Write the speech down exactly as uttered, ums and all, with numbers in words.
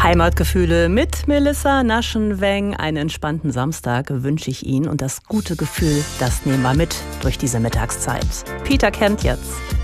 Heimatgefühle mit Melissa Naschenweng. Einen entspannten Samstag wünsche ich Ihnen und das gute Gefühl, das nehmen wir mit durch diese Mittagszeit. Peter kennt jetzt.